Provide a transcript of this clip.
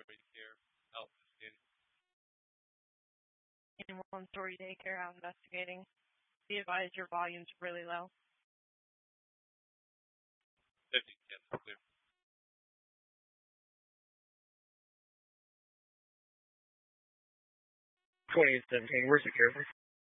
In one-story daycare out investigating. Be advised your volume's really low. 50, yes, clear. 2817, where's the care for?